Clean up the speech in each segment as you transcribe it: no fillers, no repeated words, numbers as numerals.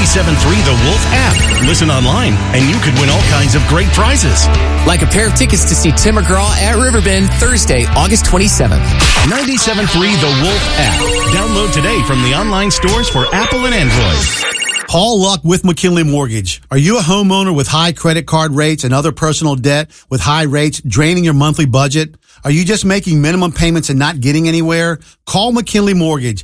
97.3 The Wolf app. Listen online, and you could win all kinds of great prizes. Like a pair of tickets to see Tim McGraw at Riverbend Thursday, August 27th. 97.3 The Wolf app. Download today from the online stores for Apple and Android. Paul Luck with McKinley Mortgage. Are you a homeowner with high credit card rates and other personal debt with high rates draining your monthly budget? Are you just making minimum payments and not getting anywhere? Call McKinley Mortgage,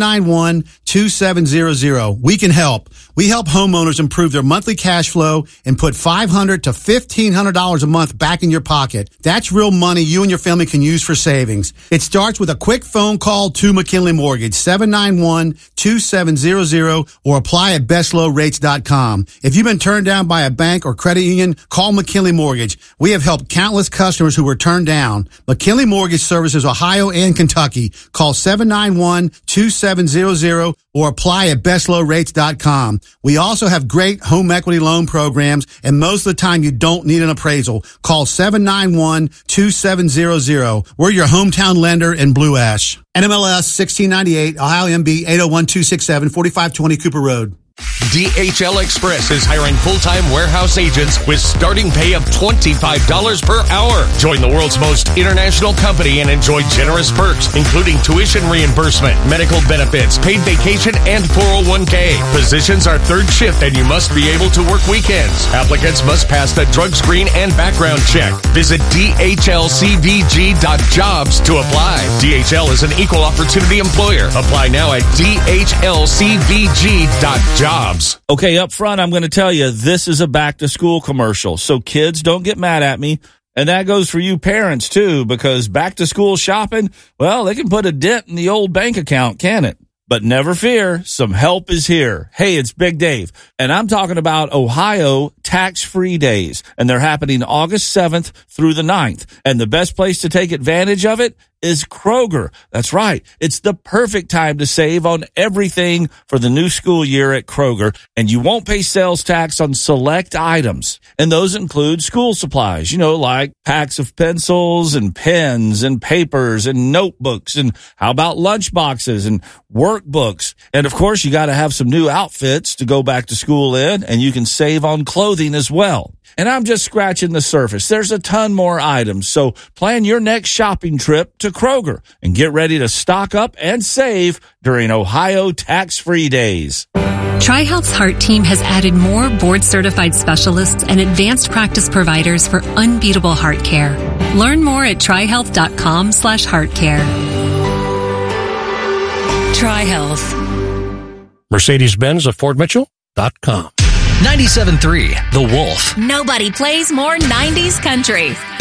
791-2700. We can help. We help homeowners improve their monthly cash flow and put $500 to $1,500 a month back in your pocket. That's real money you and your family can use for savings. It starts with a quick phone call to McKinley Mortgage, 791-2700, or apply at bestlowrates.com. If you've been turned down by a bank or credit union, call McKinley Mortgage. We have helped countless customers who were turned down. McKinley Mortgage services Ohio and Kentucky. Call 791-2700 or apply at bestlowrates.com. We also have great home equity loan programs, and most of the time you don't need an appraisal. Call 791-2700. We're your hometown lender in Blue Ash. NMLS 1698, Ohio MB 801267, 4520 Cooper Road. DHL Express is hiring full-time warehouse agents with starting pay of $25 per hour. Join the world's most international company and enjoy generous perks, including tuition reimbursement, medical benefits, paid vacation, and 401k. Positions are third shift, and you must be able to work weekends. Applicants must pass the drug screen and background check. Visit dhlcvg.jobs to apply. DHL is an equal opportunity employer. Apply now at dhlcvg.jobs. Okay, up front, I'm going to tell you, this is a back-to-school commercial, so kids, don't get mad at me. And that goes for you parents, too, because back-to-school shopping, well, they can put a dent in the old bank account, can't it? But never fear, some help is here. Hey, it's Big Dave, and I'm talking about Ohio tax-free days, and they're happening August 7th through the 9th. And the best place to take advantage of it is Kroger. That's right. It's the perfect time to save on everything for the new school year at Kroger, and you won't pay sales tax on select items. And those include school supplies, like packs of pencils and pens and papers and notebooks, and how about lunch boxes and workbooks. And of course, you got to have some new outfits to go back to school in, and you can save on clothing as well. And I'm just scratching the surface. There's a ton more items. So plan your next shopping trip to Kroger and get ready to stock up and save during Ohio tax-free days. TriHealth's Heart Team has added more board-certified specialists and advanced practice providers for unbeatable heart care. Learn more at trihealth.com/heartcare. TriHealth. Mercedes-Benz of FordMitchell.com. 97.3 The Wolf. Nobody plays more 90s country.